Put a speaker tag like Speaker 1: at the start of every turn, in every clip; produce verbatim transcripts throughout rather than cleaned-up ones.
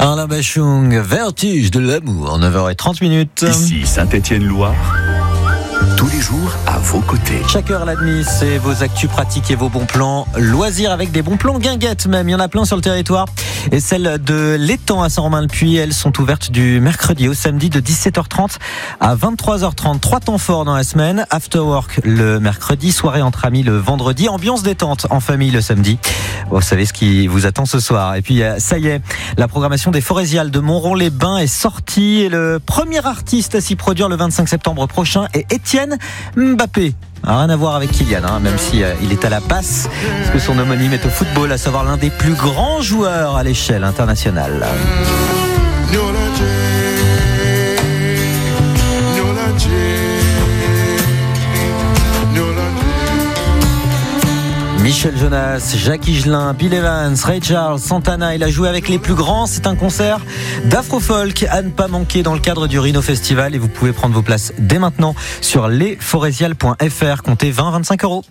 Speaker 1: Alain Bachung, Vertige de l'amour, neuf heures trente minutes.
Speaker 2: Ici Saint-Étienne-Loire, tous les jours à vos côtés.
Speaker 1: Chaque heure la demi, c'est vos actus pratiques et vos bons plans loisirs avec des bons plans guinguettes même. Il y en a plein sur le territoire. Et celles de l'étang à Saint-Romain-le-Puy, elles sont ouvertes du mercredi au samedi de dix-sept heures trente à vingt-trois heures trente. Trois temps forts dans la semaine. After work le mercredi, soirée entre amis le vendredi, ambiance détente en famille le samedi. Bon, vous savez ce qui vous attend ce soir. Et puis ça y est, la programmation des Forésiales de Montrond-les-Bains est sortie. Et le premier artiste à s'y produire le vingt-cinq septembre prochain est Étienne Mbappé. Rien à voir avec Kylian, hein, même si euh, il est à la passe, parce que son homonyme est au football, à savoir l'un des plus grands joueurs à l'échelle internationale. Michel Jonas, Jacques Higelin, Bill Evans, Ray Charles, Santana, il a joué avec les plus grands. C'est un concert d'afro-folk à ne pas manquer dans le cadre du Rhino Festival et vous pouvez prendre vos places dès maintenant sur lesforésiales point f r. Comptez vingt à vingt-cinq euros.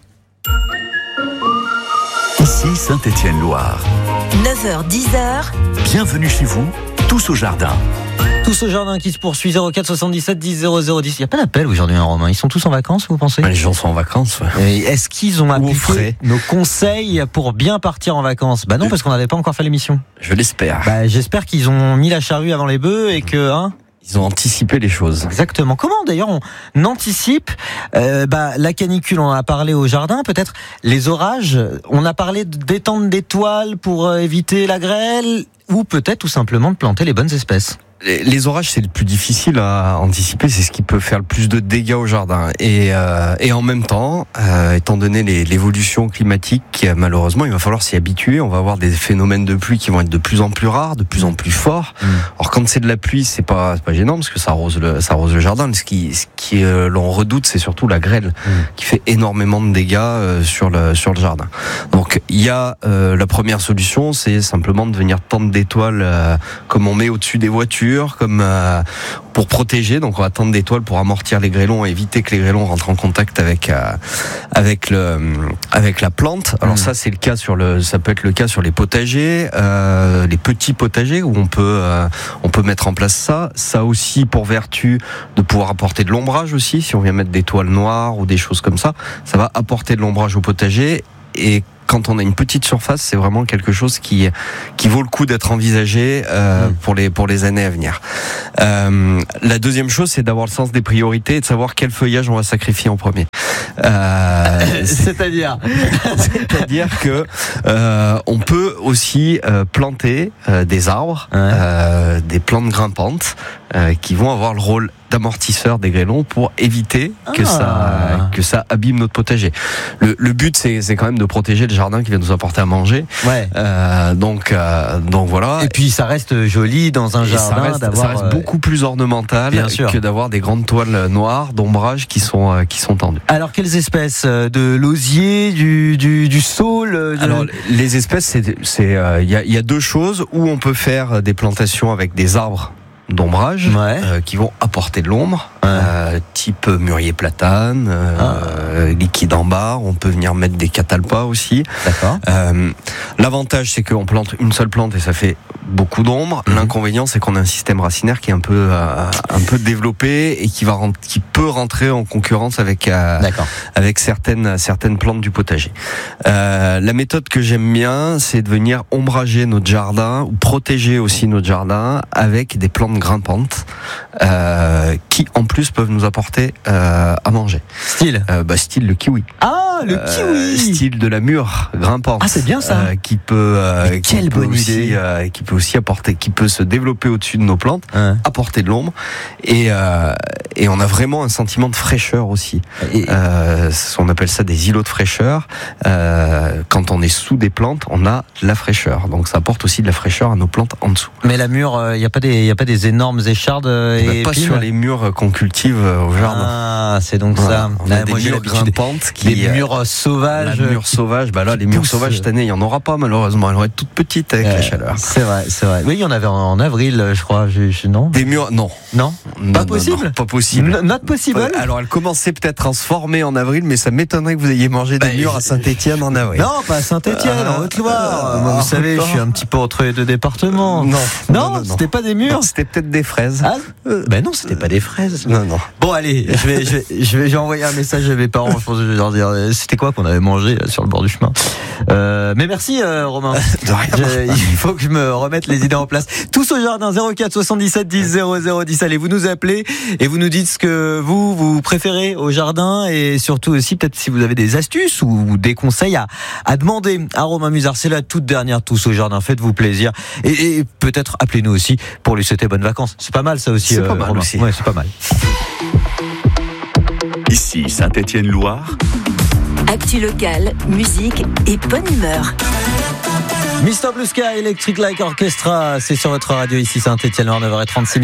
Speaker 2: Ici Saint-Étienne-Loire.
Speaker 3: neuf heures dix.
Speaker 2: Bienvenue chez vous, tous au jardin.
Speaker 1: Tous au jardin qui se poursuit, zéro quatre soixante-dix-sept dix zéro zéro dix. Il n'y a pas d'appel aujourd'hui, hein, Romain. Ils sont tous en vacances, vous pensez ?
Speaker 4: Les gens sont en vacances. Ouais.
Speaker 1: Et est-ce qu'ils ont appliqué nos conseils pour bien partir en vacances ? Bah non, parce qu'on n'avait pas encore fait l'émission.
Speaker 4: Je l'espère.
Speaker 1: Bah, j'espère qu'ils ont mis la charrue avant les bœufs et que... Hein,
Speaker 4: Ils ont anticipé les choses.
Speaker 1: exactement. Comment d'ailleurs on anticipe euh, bah, la canicule, on en a parlé au jardin, peut-être les orages, on a parlé d'étendre des toiles pour euh, éviter la grêle, ou peut-être tout simplement de planter les bonnes espèces.
Speaker 4: Les, les orages, c'est le plus difficile à anticiper, c'est ce qui peut faire le plus de dégâts au jardin. Et, euh, et en même temps, euh, étant donné les, l'évolution climatique, malheureusement, il va falloir s'y habituer. On va avoir des phénomènes de pluie qui vont être de plus en plus rares, de plus en plus forts. Mmh. Alors quand c'est de la pluie, c'est pas, c'est pas gênant parce que ça arrose le, ça arrose le jardin. Mais ce qui, ce qui euh, l'on redoute, c'est surtout la grêle, mmh. qui fait énormément de dégâts euh, sur le sur le jardin. Donc il y a euh, la première solution, c'est simplement de venir tendre des toiles euh, comme on met au-dessus des voitures, comme euh, pour protéger. Donc on va tendre des toiles pour amortir les grêlons et éviter que les grêlons rentrent en contact avec euh, avec le avec la plante. Alors mmh. ça c'est le cas sur le ça peut être le cas sur les potagers, euh, les petits potagers où on peut euh, on peut mettre en place ça. Ça aussi pour vertu de pouvoir apporter de l'ombrage aussi. Si on vient mettre des toiles noires ou des choses comme ça, ça va apporter de l'ombrage au potager. Et quand on a une petite surface, c'est vraiment quelque chose qui qui vaut le coup d'être envisagé euh, mmh. pour les pour les années à venir. Euh, la deuxième chose, c'est d'avoir le sens des priorités et de savoir quel feuillage on va sacrifier en premier.
Speaker 1: Euh, c'est-à-dire,
Speaker 4: c'est-à-dire que euh, on peut aussi euh, planter euh, des arbres, ouais. euh, des plantes grimpantes euh, qui vont avoir le rôle d'amortisseur des grêlons pour éviter que ah. ça que ça abîme notre potager. Le, le but c'est c'est quand même de protéger le jardin qui vient nous apporter à manger.
Speaker 1: Ouais.
Speaker 4: Euh, donc euh, donc voilà.
Speaker 1: Et puis ça reste joli dans un
Speaker 4: Et
Speaker 1: jardin
Speaker 4: ça reste,
Speaker 1: d'avoir
Speaker 4: ça reste beaucoup plus ornemental que d'avoir des grandes toiles noires d'ombrage qui sont euh, qui sont tendues.
Speaker 1: Alors quelles espèces de l'osier, du du du saule de...
Speaker 4: Alors les espèces c'est c'est il y a il y a deux choses où on peut faire des plantations avec des arbres d'ombrage
Speaker 1: ouais.
Speaker 4: euh, qui vont apporter de l'ombre, ouais. euh, type mûrier platane, euh, ah. liquide ambar. On peut venir mettre des catalpas aussi.
Speaker 1: D'accord.
Speaker 4: Euh, l'avantage c'est qu'on plante une seule plante et ça fait beaucoup d'ombre. Mmh. L'inconvénient c'est qu'on a un système racinaire qui est un peu euh, un peu développé et qui va rent- qui peut rentrer en concurrence avec euh, avec certaines certaines plantes du potager. Euh, la méthode que j'aime bien, c'est de venir ombrager notre jardin ou protéger aussi notre jardin avec des plantes grimpantes euh, qui en plus peuvent nous apporter euh, à manger.
Speaker 1: Style
Speaker 4: euh, bah, style le kiwi.
Speaker 1: Ah, le
Speaker 4: euh,
Speaker 1: kiwi.
Speaker 4: Style de la mûre grimpante.
Speaker 1: Ah, c'est bien ça.
Speaker 4: Euh, qui peut euh,
Speaker 1: quelle
Speaker 4: qui peut
Speaker 1: bonne
Speaker 4: aussi,
Speaker 1: idée.
Speaker 4: Euh, qui peut aussi apporter, qui peut se développer au-dessus de nos plantes,
Speaker 1: ouais.
Speaker 4: apporter de l'ombre et euh, et on a vraiment un sentiment de fraîcheur aussi. Et... Euh, on appelle ça des îlots de fraîcheur. Euh, quand on est sous des plantes, on a de la fraîcheur. Donc ça apporte aussi de la fraîcheur à nos plantes en dessous.
Speaker 1: Mais la mûre, il euh, y a pas des il y a pas des énormes échardes euh,
Speaker 4: bah,
Speaker 1: et
Speaker 4: pas
Speaker 1: épines.
Speaker 4: sur les murs murs qu'on cultive au jardin.
Speaker 1: Ah, c'est donc
Speaker 4: Voilà.
Speaker 1: ça.
Speaker 4: On a
Speaker 1: Ah,
Speaker 4: des
Speaker 1: moi, j'ai
Speaker 4: murs
Speaker 1: l'habitude
Speaker 4: grimpantes qui
Speaker 1: des murs sauvages.
Speaker 4: La murs sauvages, bah là les
Speaker 1: qui
Speaker 4: murs
Speaker 1: poussent.
Speaker 4: sauvages cette année, il y en aura pas malheureusement. Elles vont être toutes petites avec
Speaker 1: Ouais,
Speaker 4: la chaleur.
Speaker 1: C'est vrai, c'est vrai. Oui, il y en avait en, en avril, je crois. Je, je- non,
Speaker 4: Des murs, non.
Speaker 1: non,
Speaker 4: Non,
Speaker 1: pas
Speaker 4: non,
Speaker 1: possible.
Speaker 4: non, pas possible.
Speaker 1: N- Not possible.
Speaker 4: Ouais, alors elle commençait peut-être à se former en avril, mais ça m'étonnerait que vous ayez mangé des
Speaker 1: Bah,
Speaker 4: murs à Saint-Étienne en avril.
Speaker 1: Non, pas à Saint-Étienne, en
Speaker 4: Euh,
Speaker 1: Haute-Loire.
Speaker 4: euh,
Speaker 1: Moi, vous
Speaker 4: en
Speaker 1: savez, je
Speaker 4: Haute-Loire.
Speaker 1: suis un petit peu entre les deux départements.
Speaker 4: Non,
Speaker 1: non, c'était pas des murs.
Speaker 4: Non, c'était peut-être des fraises.
Speaker 1: Ah, ben non, c'était pas des fraises.
Speaker 4: Non, non.
Speaker 1: Bon, allez, je vais, je vais, je vais, j'ai envoyé un message à mes parents. Je pense que je vais leur dire, euh, c'était quoi qu'on avait mangé là, sur le bord du chemin. Euh, mais merci, euh, Romain.
Speaker 4: De rien.
Speaker 1: Je- il faut que je me remette les idées en place. Tous au jardin, zéro quatre soixante-dix-sept dix zéro zéro dix. Allez, vous nous appelez et vous nous dites ce que vous, vous préférez au jardin et surtout aussi peut-être si vous avez des astuces ou des conseils à, à demander à Romain Musard. C'est la toute dernière Tous au jardin. Faites-vous plaisir et, et peut-être appelez-nous aussi pour lui souhaiter bonnes vacances. C'est pas mal ça aussi.
Speaker 4: C'est pas mal
Speaker 1: Romain.
Speaker 4: aussi.
Speaker 1: Ouais, c'est pas mal.
Speaker 2: Ici Saint-Étienne-Loire.
Speaker 3: Actu locale, musique et bonne humeur.
Speaker 1: Mister Blue Sky, Electric Light Orchestra, c'est sur votre radio ici Saint-Étienne, neuf heures trente-six.